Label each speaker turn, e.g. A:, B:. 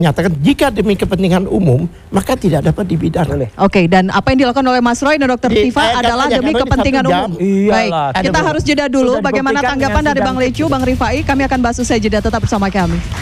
A: nyatakan jika demi kepentingan umum maka tidak dapat dipidana.
B: Oke, dan apa yang dilakukan oleh Mas Roy dan Dr. Tifa adalah demi kepentingan umum. Baik, kita harus jeda dulu. Bagaimana tanggapan dari Bang Lecu, Bang Rifai? Kami akan bahas usai jeda, tetap bersama kami.